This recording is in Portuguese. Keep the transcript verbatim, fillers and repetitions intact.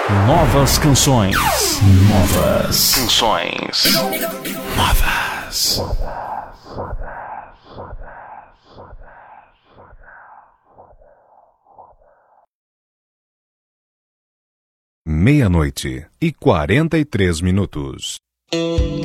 Novas canções. Novas canções. Novas. Meia-noite e quarenta e três minutos.